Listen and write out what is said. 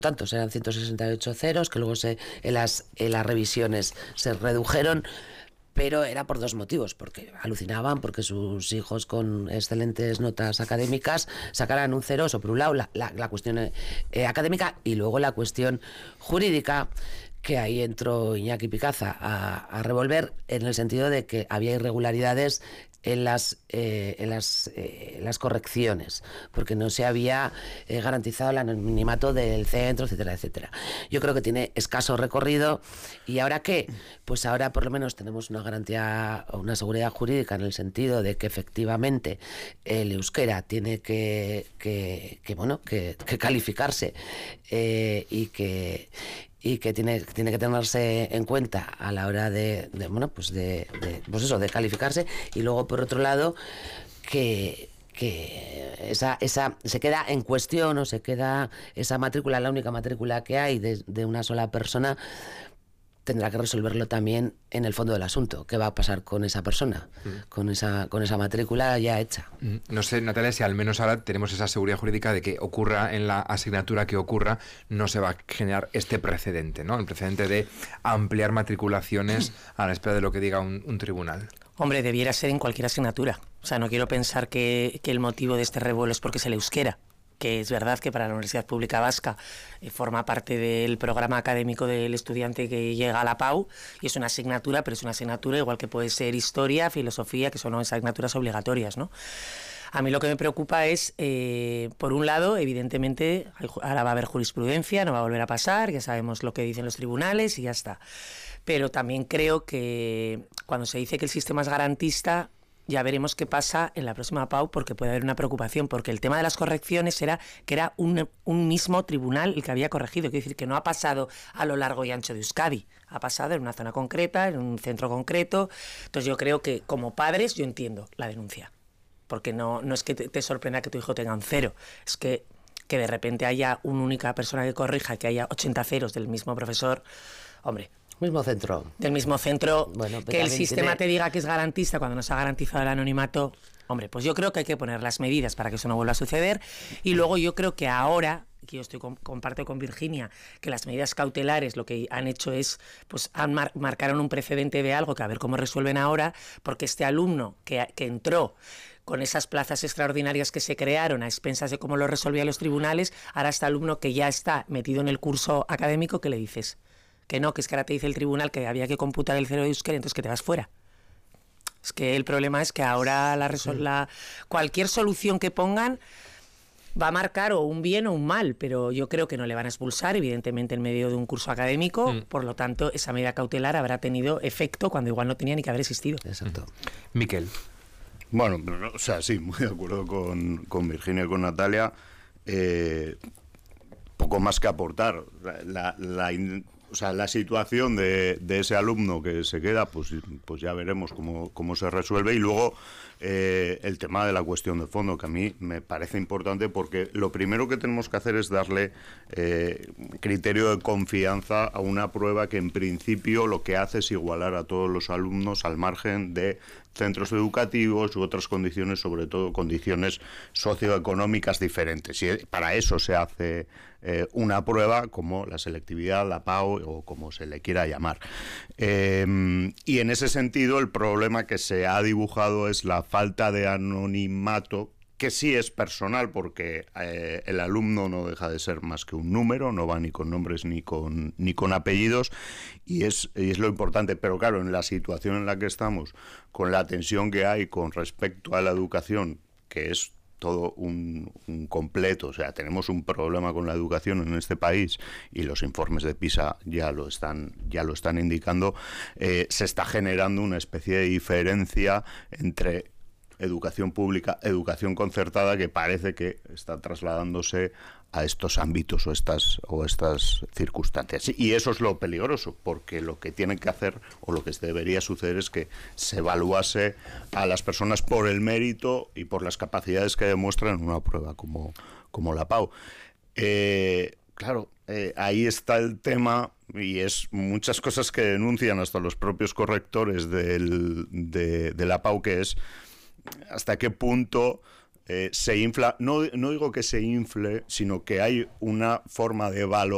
tantos, eran 168 ceros, que luego en las revisiones se redujeron, pero era por dos motivos, porque alucinaban porque sus hijos con excelentes notas académicas sacaran un cero, eso por un lado, la cuestión académica, y luego la cuestión jurídica, que ahí entró Iñaki Picaza a revolver, en el sentido de que había irregularidades en las correcciones, porque no se había garantizado el anonimato del centro, etcétera, etcétera. Yo creo que tiene escaso recorrido. ¿Y ahora qué? Pues ahora por lo menos tenemos una garantía o una seguridad jurídica, en el sentido de que efectivamente el euskera tiene que calificarse, y que tiene que tenerse en cuenta a la hora de calificarse. Y luego, por otro lado, que esa se queda en cuestión, o se queda esa matrícula, la única matrícula que hay de una sola persona. Tendrá que resolverlo también en el fondo del asunto. ¿Qué va a pasar con esa persona? Con esa matrícula ya hecha. No sé, Natalia, si al menos ahora tenemos esa seguridad jurídica de que ocurra en la asignatura que ocurra, no se va a generar este precedente, ¿no? El precedente de ampliar matriculaciones a la espera de lo que diga un tribunal. Hombre, debiera ser en cualquier asignatura. O sea, no quiero pensar que el motivo de este revuelo es porque es el euskera, que es verdad que para la Universidad Pública Vasca forma parte del programa académico del estudiante que llega a la PAU, y es una asignatura, pero es una asignatura igual que puede ser historia, filosofía, que son asignaturas obligatorias, ¿no? A mí lo que me preocupa es, por un lado, evidentemente, ahora va a haber jurisprudencia, no va a volver a pasar, ya sabemos lo que dicen los tribunales y ya está. Pero también creo que cuando se dice que el sistema es garantista, ya veremos qué pasa en la próxima PAU, porque puede haber una preocupación, porque el tema de las correcciones era que era un mismo tribunal el que había corregido. Quiere decir que no ha pasado a lo largo y ancho de Euskadi, ha pasado en una zona concreta, en un centro concreto. Entonces yo creo que como padres yo entiendo la denuncia, porque no es que te sorprenda que tu hijo tenga un cero, es que de repente haya una única persona que corrija, que haya 80 ceros del mismo profesor, hombre. Mismo centro. Del mismo centro, bueno, que el sistema te diga que es garantista cuando no se ha garantizado el anonimato. Hombre, pues yo creo que hay que poner las medidas para que eso no vuelva a suceder. Y luego yo creo que ahora, que yo comparto con Virginia, que las medidas cautelares lo que han hecho es, pues marcaron un precedente de algo que a ver cómo resuelven ahora, porque este alumno que entró con esas plazas extraordinarias que se crearon a expensas de cómo lo resolvían los tribunales, ahora este alumno que ya está metido en el curso académico, ¿qué le dices? Que no, que es que ahora te dice el tribunal que había que computar el cero de euskera, entonces que te vas fuera. Es que el problema es que ahora cualquier solución que pongan va a marcar o un bien o un mal, pero yo creo que no le van a expulsar, evidentemente, en medio de un curso académico. Por lo tanto, esa medida cautelar habrá tenido efecto cuando igual no tenía ni que haber existido. Exacto. Miquel. Bueno, o sea, sí, muy de acuerdo con Virginia y con Natalia. Poco más que aportar. O sea, la situación de ese alumno que se queda, pues ya veremos cómo se resuelve. Y luego el tema de la cuestión de fondo, que a mí me parece importante, porque lo primero que tenemos que hacer es darle criterio de confianza a una prueba que en principio lo que hace es igualar a todos los alumnos al margen de centros educativos u otras condiciones, sobre todo condiciones socioeconómicas diferentes. Y para eso se hace una prueba como la selectividad, la PAU o como se le quiera llamar. Y en ese sentido el problema que se ha dibujado es la falta de anonimato, que sí es personal, porque el alumno no deja de ser más que un número, no va ni con nombres ni con apellidos, y es lo importante. Pero claro, en la situación en la que estamos, con la tensión que hay con respecto a la educación, que es todo un completo, o sea, tenemos un problema con la educación en este país, y los informes de PISA ya lo están indicando, se está generando una especie de diferencia entre educación pública, educación concertada, que parece que está trasladándose a estos ámbitos o estas circunstancias. Y eso es lo peligroso, porque lo que tienen que hacer, o lo que debería suceder, es que se evaluase a las personas por el mérito y por las capacidades que demuestran en una prueba como la PAU. Claro, ahí está el tema, y es muchas cosas que denuncian hasta los propios correctores de la PAU, que es hasta qué punto se infla. No digo que se infle, sino que hay una forma de valor